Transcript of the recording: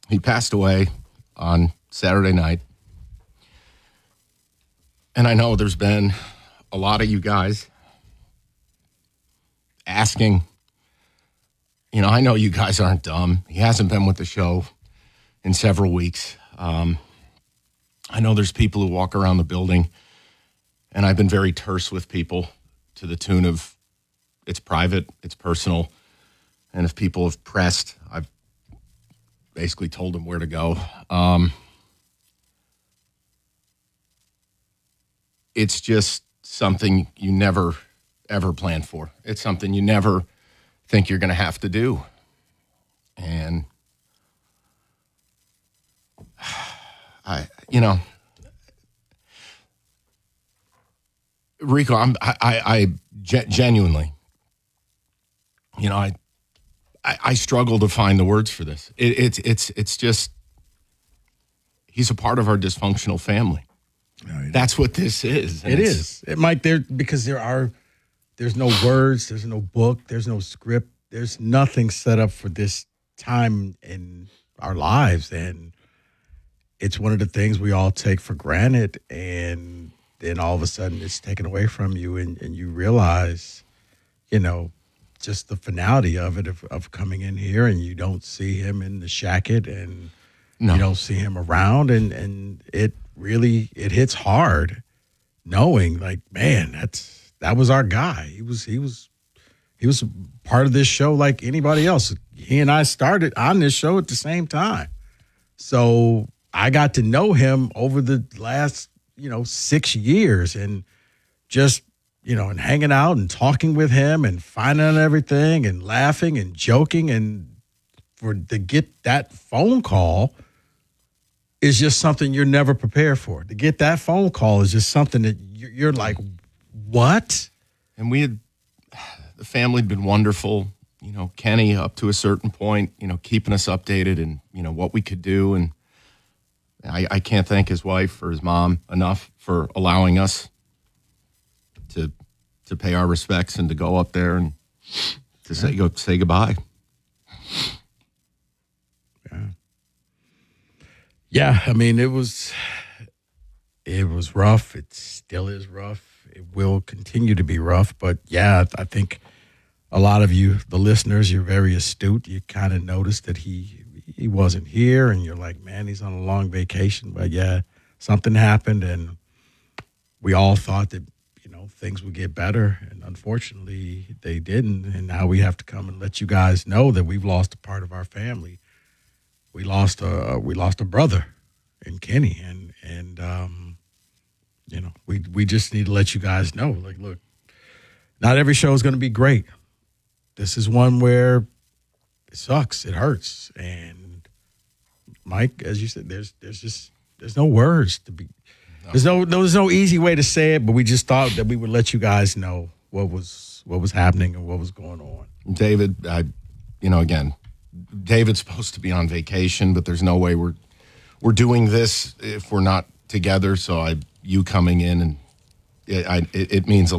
He passed away on Saturday night. And I know there's been a lot of you guys asking, I know you guys aren't dumb. He hasn't been with the show in several weeks. I know there's people who walk around the building, and I've been very terse with people to the tune of it's private, it's personal, and if people have pressed, I've basically told them where to go. It's just something you never, ever plan for. It's something you never think you're going to have to do. And Rico, I genuinely, I struggle to find the words for this. It's just, he's a part of our dysfunctional family. No, that's what this is. It is. Mike, because there's no words, there's no book, there's no script, there's nothing set up for this time in our lives. And it's one of the things we all take for granted. And then all of a sudden it's taken away from you and you realize, just the finality of it, of coming in here and you don't see him in the shacket and you don't see him around. And it really, it hits hard knowing like, man, that was our guy. He was part of this show like anybody else. He and I started on this show at the same time. So I got to know him over the last, 6 years and just, and hanging out and talking with him and finding out everything and laughing and joking. And to get that phone call is just something you're never prepared for. To get that phone call is just something that you're like, what? And the family had been wonderful. Kenny up to a certain point, keeping us updated and, what we could do. And I can't thank his wife or his mom enough for allowing us to pay our respects and to go up there and to say goodbye. Yeah, I mean, it was rough. It still is rough. It will continue to be rough. But, yeah, I think a lot of you, the listeners, you're very astute. You kind of noticed that he wasn't here, and you're like, man, he's on a long vacation. But, yeah, something happened, and we all thought that, things would get better. And, unfortunately, they didn't. And now we have to come and let you guys know that we've lost a part of our family. We lost a brother in Kenny, and we just need to let you guys know. Like, look, not every show is going to be great. This is one where it sucks, it hurts, and Mike, as you said, there's no words to be. There's no easy way to say it, but we just thought that we would let you guys know what was happening and what was going on. David, again. David's supposed to be on vacation, but there's no way we're doing this if we're not together. So you coming in and it means a